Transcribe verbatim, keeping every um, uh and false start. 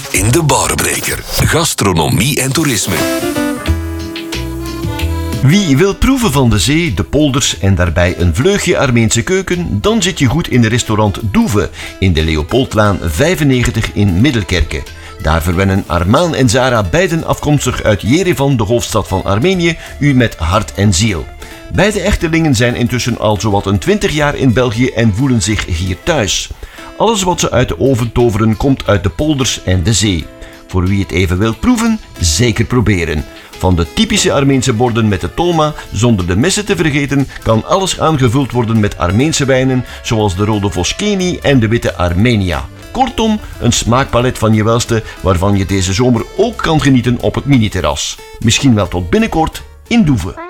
in de Barenbreker. Gastronomie en toerisme. Wie wil proeven van de zee, de polders en daarbij een vleugje Armeense keuken, dan zit je goed in de restaurant Doeve in de Leopoldlaan vijfennegentig in Middelkerke. Daar verwennen Armaan en Zara, beiden afkomstig uit Jerevan, de hoofdstad van Armenië, u met hart en ziel. Beide echtelingen zijn intussen al zowat een twintig jaar in België en voelen zich hier thuis. Alles wat ze uit de oven toveren komt uit de polders en de zee. Voor wie het even wil proeven, zeker proberen. Van de typische Armeense borden met de tolma, zonder de messen te vergeten, kan alles aangevuld worden met Armeense wijnen, zoals de rode Voskeni en de witte Armenia. Kortom, een smaakpalet van je welste, waarvan je deze zomer ook kan genieten op het miniterras. Misschien wel tot binnenkort in Doeve.